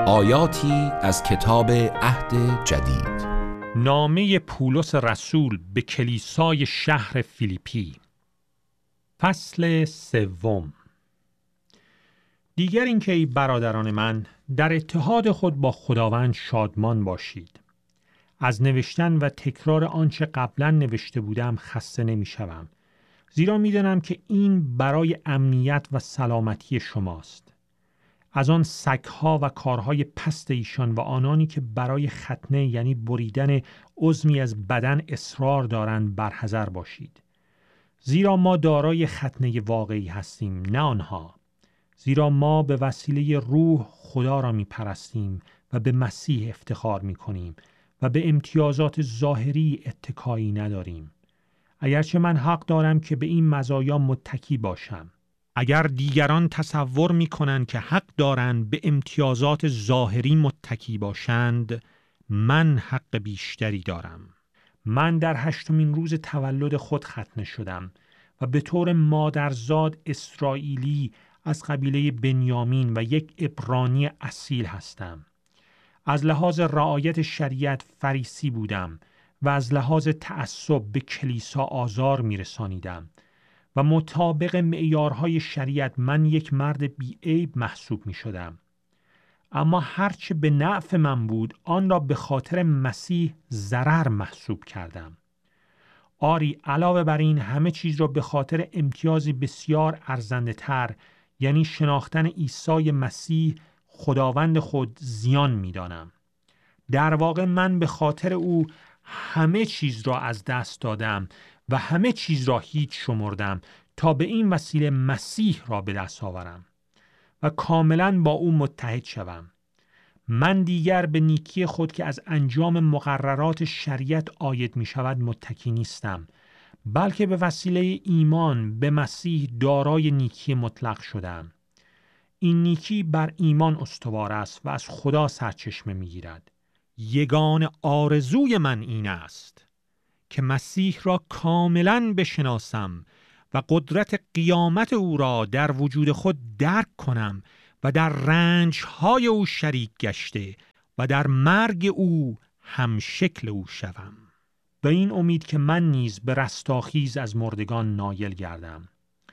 آیاتی از کتاب عهد جدید. نامه پولس رسول به کلیسای شهر فیلیپی، فصل 3. دیگر اینکه ای برادران من، در اتحاد خود با خداوند شادمان باشید. از نوشتن و تکرار آنچه قبلا نوشته بودم خسته نمی‌شوم، زیرا می‌دانم که این برای امنیت و سلامتی شماست. از آن سگ‌ها و کارهای پست ایشان و آنانی که برای ختنه یعنی بریدن عضوی از بدن اصرار دارند برحذر باشید. زیرا ما دارای ختنه واقعی هستیم، نه آنها. زیرا ما به وسیله روح خدا را می پرستیم و به مسیح افتخار می کنیم و به امتیازات ظاهری اتکایی نداریم. اگرچه من حق دارم که به این مزایا متکی باشم. اگر دیگران تصور می کنند که حق دارند به امتیازات ظاهری متکی باشند، من حق بیشتری دارم. من در 8مین روز تولد خود ختنه شدم و به طور مادرزاد اسرائیلی از قبیله بنیامین و یک عبرانی اصیل هستم. از لحاظ رعایت شریعت فریسی بودم و از لحاظ تعصب به کلیسا آزار می رسانیدم و مطابق معیارهای شریعت من یک مرد بی‌عیب محسوب می شدم. اما هرچه به نفع من بود آن را به خاطر مسیح ضرر محسوب کردم. آری علاوه بر این همه چیز را به خاطر امتیازی بسیار ارزنده تر، یعنی شناختن عیسی مسیح خداوند خود، زیان می دانم. در واقع من به خاطر او همه چیز را از دست دادم و همه چیز را هیچ شمردم تا به این وسیله مسیح را به دست آورم و کاملا با او متحد شوم. من دیگر به نیکی خود که از انجام مقررات شریعت عاید می شود متکی نیستم، بلکه به وسیله ایمان به مسیح دارای نیکی مطلق شدم. این نیکی بر ایمان استوار است و از خدا سرچشمه می گیرد. یگان آرزوی من این است که مسیح را کاملا بشناسم و قدرت قیامت او را در وجود خود درک کنم و در رنجهای او شریک گشته و در مرگ او هم شکل او شوم. و این امید که من نیز به رستاخیز از مردگان نایل گردم.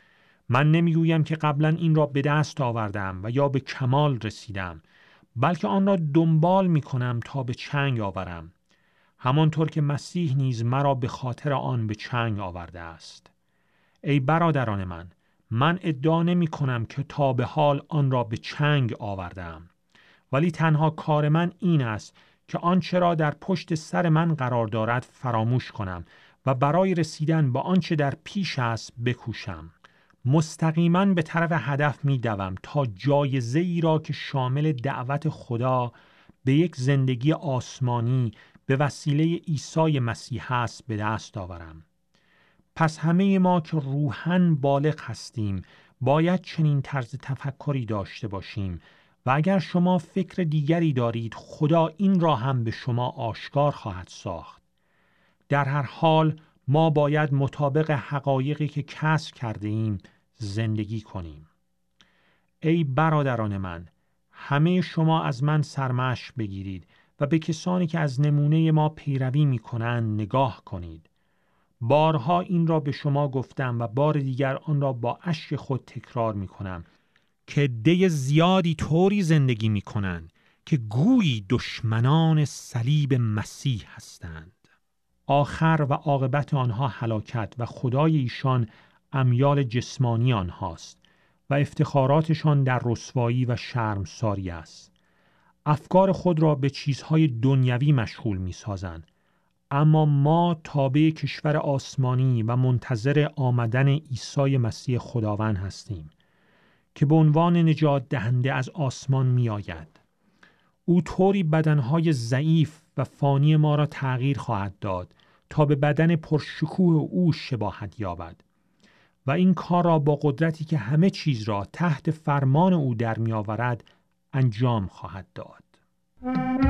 من نمیگویم که قبلا این را به دست آوردم و یا به کمال رسیدم، بلکه آن را دنبال می کنم تا به چنگ آورم، همانطور که مسیح نیز مرا به خاطر آن به چنگ آورده است. ای برادران من ادعا نمی کنم که تا به حال آن را به چنگ آوردم، ولی تنها کار من این است که آنچه را در پشت سر من قرار دارد فراموش کنم و برای رسیدن به آنچه در پیش است بکوشم. مستقیما به طرف هدف می دوم تا جایزه ای را که شامل دعوت خدا به یک زندگی آسمانی به وسیله عیسی مسیح است به دست آورم. پس همه ما که روحاً بالغ هستیم باید چنین طرز تفکری داشته باشیم و اگر شما فکر دیگری دارید خدا این را هم به شما آشکار خواهد ساخت. در هر حال ما باید مطابق حقایقی که کسب کرده ایم زندگی کنیم. ای برادران من، همه شما از من سرمشق بگیرید و به کسانی که از نمونه ما پیروی می کنند نگاه کنید. بارها این را به شما گفتم و بار دیگر آن را با اشک خود تکرار می کنم که عده زیادی طوری زندگی می کنند که گویی دشمنان صلیب مسیح هستند. آخر و عاقبت آنها هلاکت و خدای ایشان امیال جسمانی آنهاست و افتخاراتشان در رسوایی و شرمساری است. افکار خود را به چیزهای دنیوی مشغول می سازند، اما ما تابع کشور آسمانی و منتظر آمدن عیسی مسیح خداوند هستیم که به عنوان نجات دهنده از آسمان می آید. او طوری بدنهای ضعیف و فانی ما را تغییر خواهد داد تا به بدن پرشکوه او شباهت یابد و این کار را با قدرتی که همه چیز را تحت فرمان او در می آورد انجام خواهد داد.